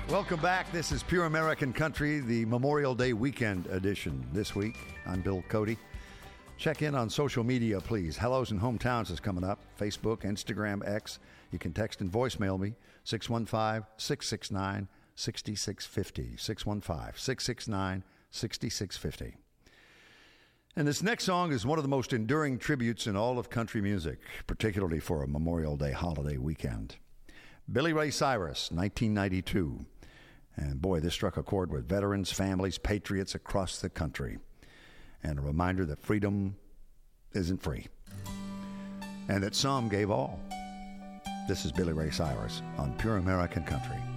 Welcome back. This is Pure American Country, the Memorial Day weekend edition this week. I'm Bill Cody. Check in on social media, please. Hellos and Hometowns is coming up. Facebook, Instagram, X. You can text and voicemail me, 615-669-6650. 615-669-6650. And this next song is one of the most enduring tributes in all of country music, particularly for a Memorial Day holiday weekend. Billy Ray Cyrus, 1992. And boy, this struck a chord with veterans, families, patriots across the country. And a reminder that freedom isn't free. And that some gave all. This is Billy Ray Cyrus on Pure American Country.